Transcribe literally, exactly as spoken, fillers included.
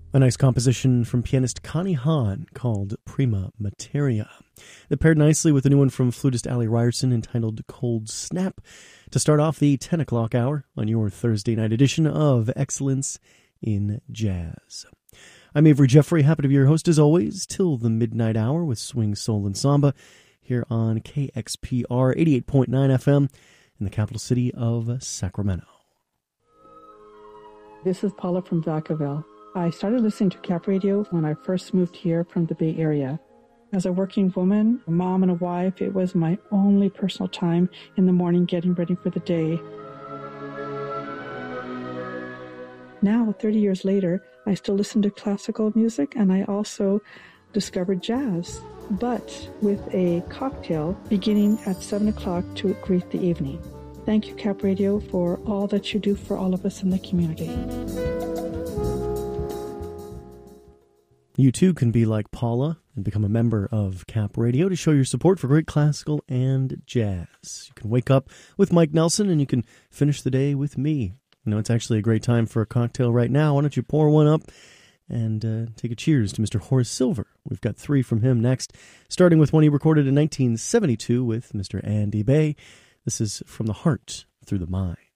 A nice composition from pianist Connie Hahn called Prima Materia. That paired nicely with a new one from flutist Ali Ryerson entitled Cold Snap to start off the ten o'clock hour on your Thursday night edition of Excellence in Jazz. I'm Avery Jeffrey, happy to be your host as always till the midnight hour with Swing, Soul, and Samba here on K X P R eighty-eight point nine F M in the capital city of Sacramento. This is Paula from Vacaville. I started listening to Cap Radio when I first moved here from the Bay Area. As a working woman, a mom and a wife, it was my only personal time in the morning getting ready for the day. Now, thirty years later, I still listen to classical music and I also discovered jazz, but with a cocktail beginning at seven o'clock to greet the evening. Thank you, Cap Radio, for all that you do for all of us in the community. You too can be like Paula and become a member of Cap Radio to show your support for great classical and jazz. You can wake up with Mike Nelson and you can finish the day with me. You know, it's actually a great time for a cocktail right now. Why don't you pour one up and uh, take a cheers to Mister Horace Silver. We've got three from him next, starting with one he recorded in nineteen seventy-two with Mister Andy Bay. This is From the Heart Through the Mind.